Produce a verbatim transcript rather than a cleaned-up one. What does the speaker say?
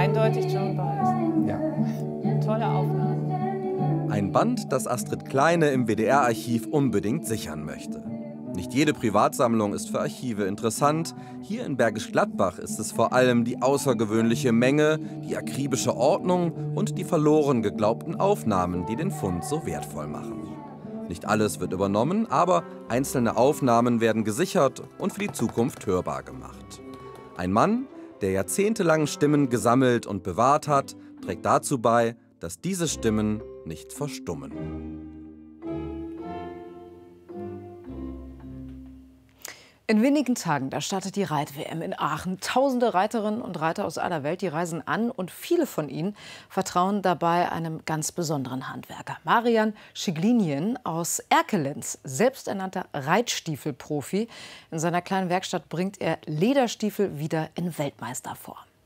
eindeutig Joan Baez. Ja. Tolle Aufnahme. Ein Band, das Astrid Kleine im W D R-Archiv unbedingt sichern möchte. Nicht jede Privatsammlung ist für Archive interessant. Hier in Bergisch Gladbach ist es vor allem die außergewöhnliche Menge, die akribische Ordnung und die verloren geglaubten Aufnahmen, die den Fund so wertvoll machen. Nicht alles wird übernommen, aber einzelne Aufnahmen werden gesichert und für die Zukunft hörbar gemacht. Ein Mann, der jahrzehntelang Stimmen gesammelt und bewahrt hat, trägt dazu bei, dass diese Stimmen nicht verstummen. In wenigen Tagen, da startet die Reit-W M in Aachen. Tausende Reiterinnen und Reiter aus aller Welt, die reisen an und viele von ihnen vertrauen dabei einem ganz besonderen Handwerker. Marian Schiglinien aus Erkelenz, selbsternannter Reitstiefelprofi. In seiner kleinen Werkstatt bringt er Lederstiefel wieder in Weltmeisterform.